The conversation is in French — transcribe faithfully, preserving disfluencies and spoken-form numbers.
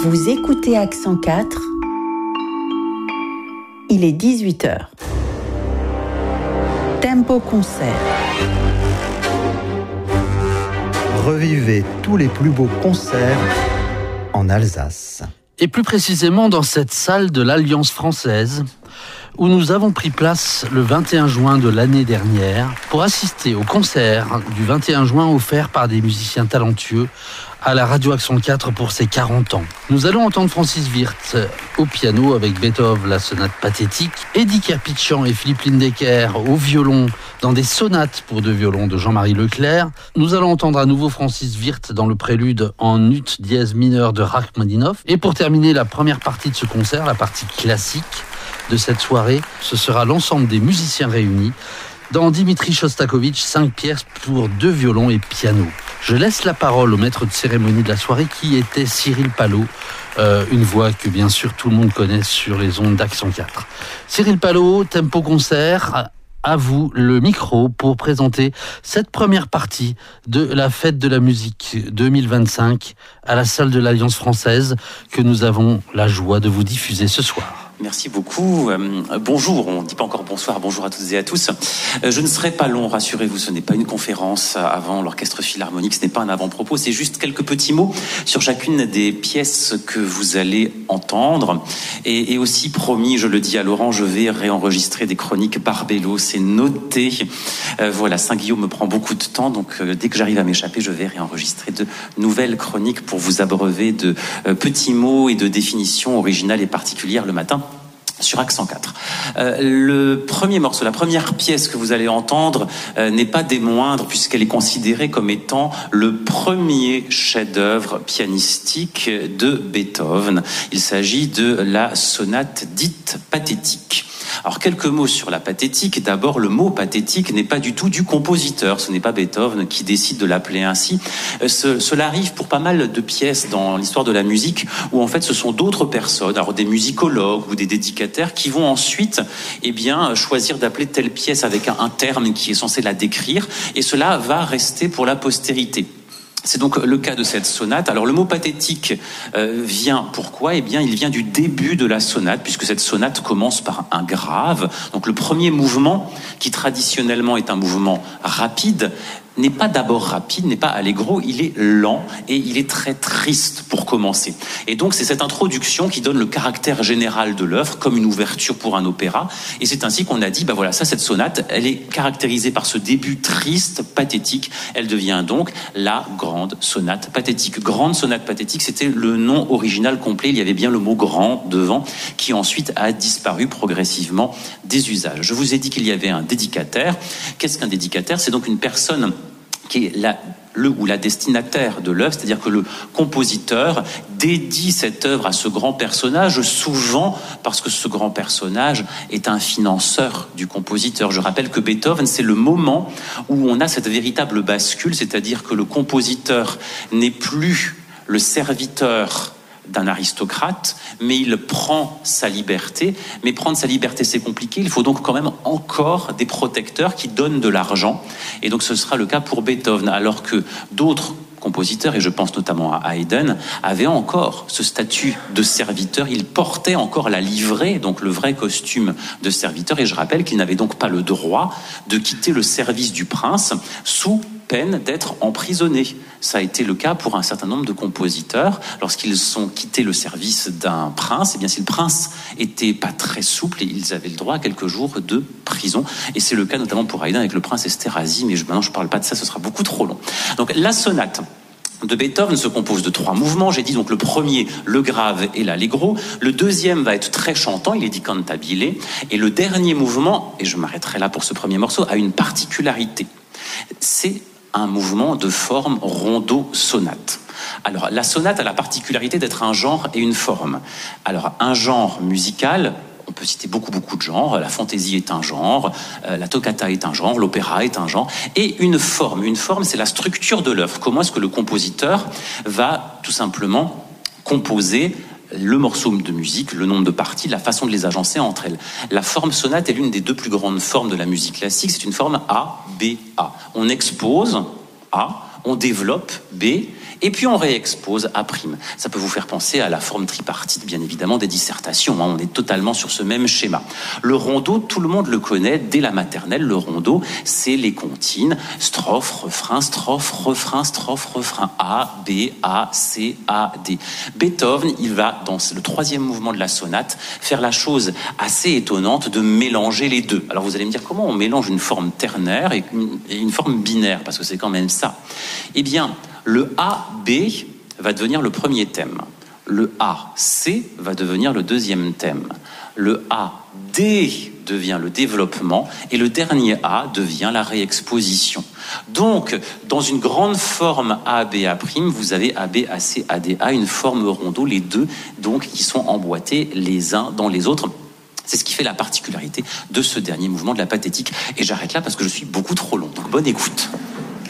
Vous écoutez Accent quatre. Il est dix-huit heures. Tempo concert. Revivez tous les plus beaux concerts en Alsace. Et plus précisément dans cette salle de l'Alliance française, où nous avons pris place le vingt et un juin de l'année dernière pour assister au concert du vingt et un juin offert par des musiciens talentueux à la Radio Accent quatre pour ses quarante ans. Nous allons entendre Francis Wirth au piano avec Beethoven, la sonate pathétique, Eddie Kerpichian et Philippe Lindecker au violon dans des sonates pour deux violons de Jean-Marie Leclerc. Nous allons entendre à nouveau Francis Wirth dans le prélude en ut dièse mineur de Rachmaninoff. Et pour terminer la première partie de ce concert, la partie classique de cette soirée, ce sera l'ensemble des musiciens réunis dans Dimitri Shostakovich, cinq pièces pour deux violons et piano. Je laisse la parole au maître de cérémonie de la soirée qui était Cyril Palot, euh, une voix que bien sûr tout le monde connaît sur les ondes d'Accent quatre. Cyril Palot, Tempo Concert, à vous le micro pour présenter cette première partie de la fête de la musique deux mille vingt-cinq à la salle de l'Alliance française que nous avons la joie de vous diffuser ce soir. Merci beaucoup. Euh, bonjour, on ne dit pas encore bonsoir, bonjour à toutes et à tous. Euh, je ne serai pas long, rassurez-vous, ce n'est pas une conférence avant l'orchestre philharmonique, ce n'est pas un avant-propos, c'est juste quelques petits mots sur chacune des pièces que vous allez entendre. Et, et aussi, promis, je le dis à Laurent, je vais réenregistrer des chroniques Barbello, c'est noté. Euh, voilà, Saint-Guillaume me prend beaucoup de temps, donc euh, dès que j'arrive à m'échapper, je vais réenregistrer de nouvelles chroniques pour vous abreuver de euh, petits mots et de définitions originales et particulières le matin sur Accent quatre. Euh, le premier morceau, la première pièce que vous allez entendre euh, n'est pas des moindres puisqu'elle est considérée comme étant le premier chef-d'œuvre pianistique de Beethoven. Il s'agit de la sonate dite pathétique. Alors, quelques mots sur la pathétique. D'abord, le mot pathétique n'est pas du tout du compositeur. Ce n'est pas Beethoven qui décide de l'appeler ainsi. Ce, cela arrive pour pas mal de pièces dans l'histoire de la musique où, en fait, ce sont d'autres personnes, alors des musicologues ou des dédicataires, qui vont ensuite, eh bien, choisir d'appeler telle pièce avec un, un terme qui est censé la décrire. Et cela va rester pour la postérité. C'est donc le cas de cette sonate. Alors le mot pathétique euh, vient, pourquoi ? Eh bien, il vient du début de la sonate, puisque cette sonate commence par un grave. Donc le premier mouvement, qui traditionnellement est un mouvement rapide, n'est pas d'abord rapide, n'est pas allegro, il est lent et il est très triste pour commencer. Et donc c'est cette introduction qui donne le caractère général de l'œuvre, comme une ouverture pour un opéra. Et c'est ainsi qu'on a dit, ben voilà, ça, cette sonate, elle est caractérisée par ce début triste, pathétique. Elle devient donc la grande sonate pathétique. Grande sonate pathétique, c'était le nom original complet. Il y avait bien le mot grand devant, qui ensuite a disparu progressivement des usages. Je vous ai dit qu'il y avait un dédicataire. Qu'est-ce qu'un dédicataire ? C'est donc une personne qui est la, le ou la destinataire de l'œuvre, c'est-à-dire que le compositeur dédie cette œuvre à ce grand personnage, souvent parce que ce grand personnage est un financeur du compositeur. Je rappelle que Beethoven, c'est le moment où on a cette véritable bascule, c'est-à-dire que le compositeur n'est plus le serviteur d'un aristocrate, mais il prend sa liberté. Mais prendre sa liberté, c'est compliqué. Il faut donc quand même encore des protecteurs qui donnent de l'argent. Et donc ce sera le cas pour Beethoven, alors que d'autres compositeurs, et je pense notamment à Haydn, avaient encore ce statut de serviteur. Il portait encore la livrée, donc le vrai costume de serviteur. Et je rappelle qu'il n'avait donc pas le droit de quitter le service du prince sous peine d'être emprisonné. Ça a été le cas pour un certain nombre de compositeurs. Lorsqu'ils ont quitté le service d'un prince, eh bien, si le prince était pas très souple, ils avaient le droit à quelques jours de prison. Et c'est le cas notamment pour Haydn avec le prince Esterhazy, mais je, maintenant je parle pas de ça, ce sera beaucoup trop long. Donc la sonate de Beethoven se compose de trois mouvements. J'ai dit donc le premier, le grave et l'allegro. Le deuxième va être très chantant, il est dit cantabile. Et le dernier mouvement, et je m'arrêterai là pour ce premier morceau, a une particularité. C'est un mouvement de forme rondo-sonate. Alors, la sonate a la particularité d'être un genre et une forme. Alors, un genre musical, on peut citer beaucoup, beaucoup de genres. La fantaisie est un genre, euh, la toccata est un genre, l'opéra est un genre. Et une forme. Une forme, c'est la structure de l'œuvre. Comment est-ce que le compositeur va tout simplement composer le morceau de musique, le nombre de parties, la façon de les agencer entre elles. La forme sonate est l'une des deux plus grandes formes de la musique classique. C'est une forme A, B, A. On expose A, on développe B, et puis on réexpose A'. Ça peut vous faire penser à la forme tripartite, bien évidemment, des dissertations. On est totalement sur ce même schéma. Le rondeau, tout le monde le connaît dès la maternelle. Le rondeau, c'est les comptines. Strophe, refrain, strophe, refrain, strophe, refrain. A, B, A, C, A, D. Beethoven, il va, dans le troisième mouvement de la sonate, faire la chose assez étonnante de mélanger les deux. Alors vous allez me dire, comment on mélange une forme ternaire et une, et une forme binaire? Parce que c'est quand même ça. Eh bien, le A B va devenir le premier thème. Le A C va devenir le deuxième thème. Le A D devient le développement et le dernier A devient la réexposition. Donc, dans une grande forme A B A', vous avez A B A C A D A, une forme rondeau, les deux donc qui sont emboîtés les uns dans les autres. C'est ce qui fait la particularité de ce dernier mouvement de la pathétique. Et j'arrête là parce que je suis beaucoup trop long. Donc bonne écoute.